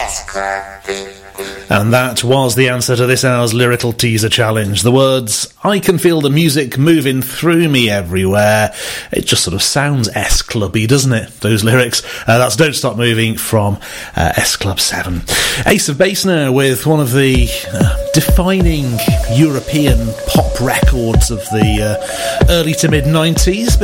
And that was the answer to this hour's lyrical teaser challenge. The words, I can feel the music moving through me everywhere. It just sort of sounds S-Clubby, doesn't it? Those lyrics. That's Don't Stop Moving from S Club 7. Ace of Base now with one of the defining European pop records of the early to mid-90s.